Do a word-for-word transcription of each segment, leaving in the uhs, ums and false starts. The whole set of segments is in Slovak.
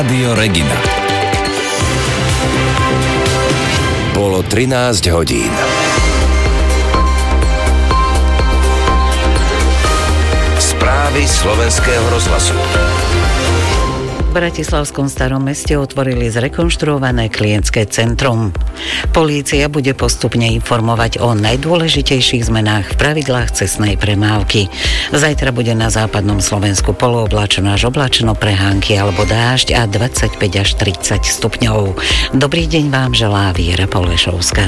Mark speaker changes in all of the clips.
Speaker 1: Rádio Regina. Bolo trinásť hodín. Správy slovenského rozhlasu.
Speaker 2: V Bratislavskom Starom meste otvorili zrekonštruované klientské centrum. Polícia bude postupne informovať o najdôležitejších zmenách v pravidlách cestnej premávky. Zajtra bude na západnom Slovensku polooblačno až oblačno, prehánky alebo dážď a dvadsaťpäť až tridsať stupňov. Dobrý deň vám želá Viera Polešovská.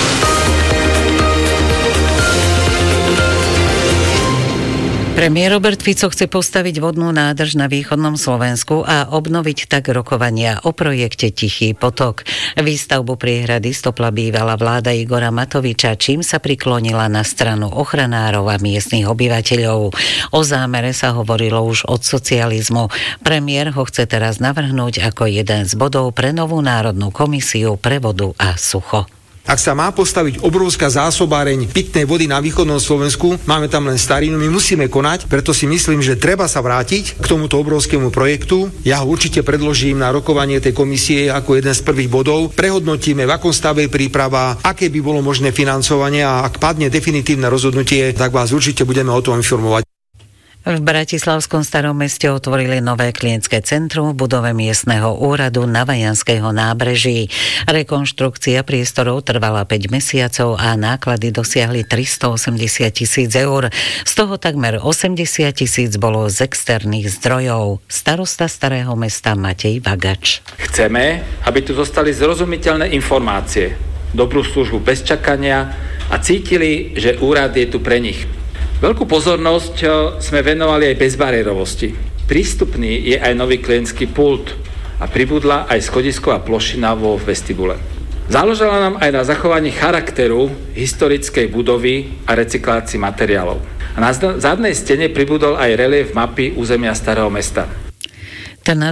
Speaker 2: Premiér Robert Fico chce postaviť vodnú nádrž na východnom Slovensku a obnoviť tak rokovania o projekte Tichý potok. Výstavbu priehrady stopla bývalá vláda Igora Matoviča, čím sa priklonila na stranu ochranárov a miestnych obyvateľov. O zámere sa hovorilo už od socializmu. Premiér ho chce teraz navrhnúť ako jeden z bodov pre novú národnú komisiu pre vodu a sucho.
Speaker 3: Ak sa má postaviť obrovská zásobáreň pitnej vody na východnom Slovensku, máme tam len starinu, my musíme konať, preto si myslím, že treba sa vrátiť k tomuto obrovskému projektu. Ja ho určite predložím na rokovanie tej komisie ako jeden z prvých bodov. Prehodnotíme, v akom stave je príprava, aké by bolo možné financovanie a ak padne definitívne rozhodnutie, tak vás určite budeme o tom informovať.
Speaker 2: V Bratislavskom Starom meste otvorili nové klientské centrum v budove miestneho úradu na Vajanského nábreží. Rekonštrukcia priestorov trvala päť mesiacov a náklady dosiahli tristoosemdesiat tisíc eur. Z toho takmer osemdesiat tisíc bolo z externých zdrojov. Starosta Starého mesta Matej Vagač.
Speaker 4: Chceme, aby tu zostali zrozumiteľné informácie, dobrú službu bez čakania a cítili, že úrad je tu pre nich. Veľkú pozornosť sme venovali aj bezbariérovosti. Prístupný je aj nový klientský pult a pribudla aj schodisková plošina vo vestibule. Záležalo nám aj na zachovaní charakteru historickej budovy a recyklácii materiálov. A na zadnej stene pribudol aj relief mapy územia Starého mesta.